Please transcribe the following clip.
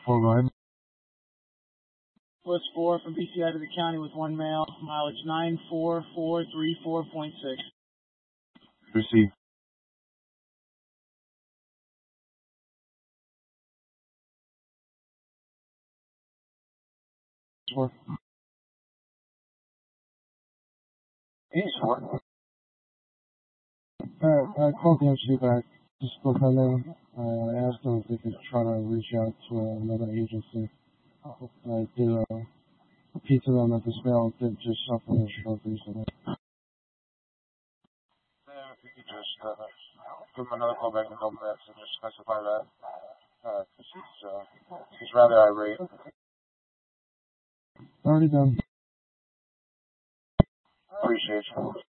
4, go ahead. Plus 4 from PCI to the county with 1 mail, mileage 94434.6. Receive. Eastward. I called the MC back. Just spoke my name. I asked them if they could try to reach out to another agency. I did repeat to them that this mail did just suffer a stroke recently. If you could just give him another call back in Home Maps and just specify that. He's rather irate. Already done. Appreciate you.